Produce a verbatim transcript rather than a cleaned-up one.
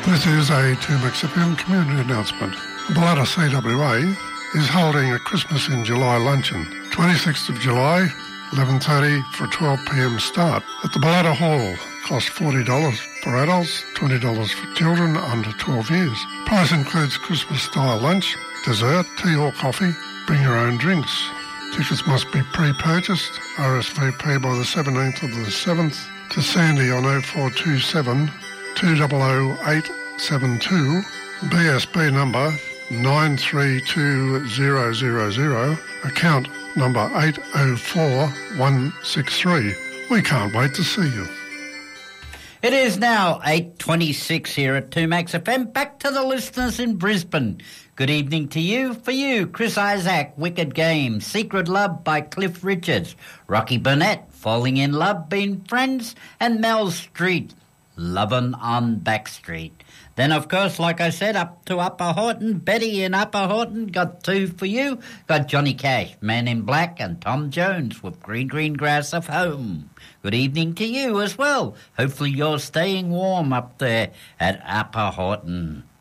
This is a two Max F M community announcement. Balata C W A is holding a Christmas in July luncheon, twenty-sixth of July, eleven thirty for a twelve p m start at the Balata Hall. Cost forty dollars for adults, twenty dollars for children under twelve years. Price includes Christmas-style lunch, dessert, tea or coffee. Bring your own drinks. Tickets must be pre-purchased. R S V P by the seventeenth of the seventh. To Sandy on oh four two seven, two zero zero eight seven two. B S B number nine three two zero zero zero. Account number eight oh four one six three. We can't wait to see you. It is now eight twenty-six here at two Max F M. Back to the listeners in Brisbane. Good evening to you. For you, Chris Isaac, Wicked Game, Secret Love by Cliff Richards, Rocky Burnett, Falling in Love, Been Friends, and Mel Street, Lovin' on Back Street. Then, of course, like I said, up to Upper Horton, Betty in Upper Horton, got two for you. Got Johnny Cash, Man in Black, and Tom Jones with Green Green Grass of Home. Good evening to you as well. Hopefully you're staying warm up there at Upper Horton.